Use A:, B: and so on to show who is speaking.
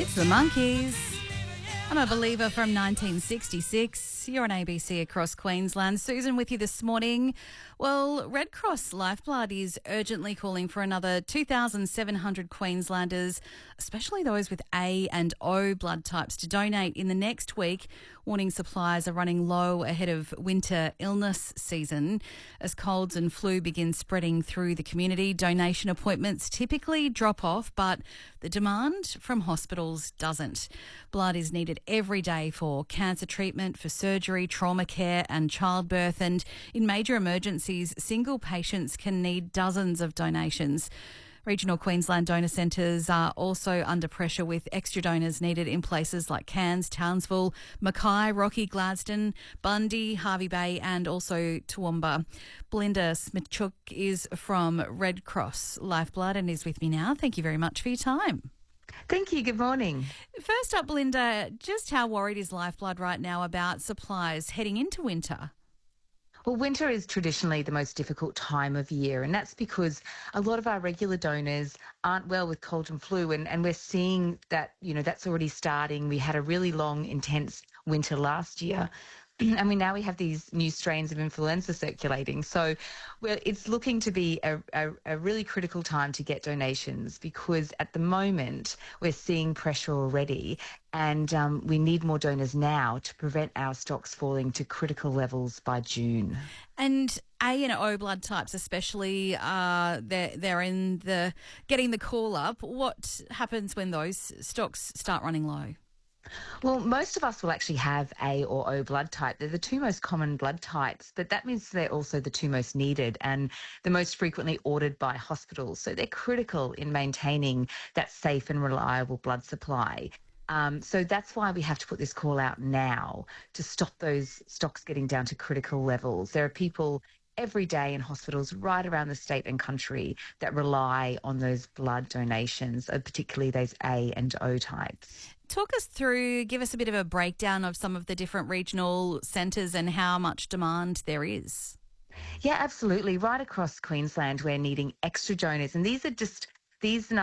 A: It's the Monkeys. I'm a Believer from 1966. You're on ABC across Queensland. Susan with you this morning. Well, Red Cross Lifeblood is urgently calling for another 2,700 Queenslanders, especially those with A and O blood types, to donate in the next week, warning supplies are running low ahead of winter illness season. As colds and flu begin spreading through the community, donation appointments typically drop off, but the demand from hospitals doesn't. Blood is needed every day for cancer treatment, for surgery, trauma care and childbirth, and in major emergencies, single patients can need dozens of donations. Regional Queensland donor centres are also under pressure with extra donors needed in places like Cairns, Townsville, Mackay, Rocky, Gladstone, Bundy, Hervey Bay and also Toowoomba. Belinda Smichuk is from Red Cross Lifeblood and is with me now. Thank you very much for your time.
B: Thank you. Good morning.
A: First up, Belinda, just how worried is Lifeblood right now about supplies heading into winter?
B: Well, winter is traditionally the most difficult time of year, and that's because a lot of our regular donors aren't well with cold and flu, and we're seeing that, that's already starting. We had a really long, intense winter last year. And now we have these new strains of influenza circulating. So it's looking to be a really critical time to get donations, because at the moment we're seeing pressure already, and we need more donors now to prevent our stocks falling to critical levels by June.
A: And A and O blood types especially, they're in the getting the call up. What happens when those stocks start running low?
B: Well, most of us will actually have A or O blood type. They're the two most common blood types, but that means they're also the two most needed and the most frequently ordered by hospitals. So they're critical in maintaining that safe and reliable blood supply. So that's why we have to put this call out now to stop those stocks getting down to critical levels. There are people every day in hospitals right around the state and country that rely on those blood donations, particularly those A and O types.
A: Talk us through, give us a bit of a breakdown of some of the different regional centres and how much demand there is.
B: Yeah, absolutely. Right across Queensland, we're needing extra donors, and these